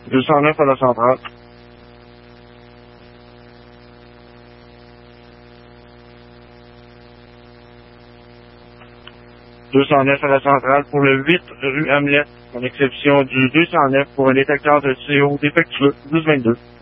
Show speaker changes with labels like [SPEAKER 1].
[SPEAKER 1] 209 à la centrale. 209 à la centrale pour le 8 rue Hamlet, en exception du 209 pour un détecteur de CO défectueux 1222.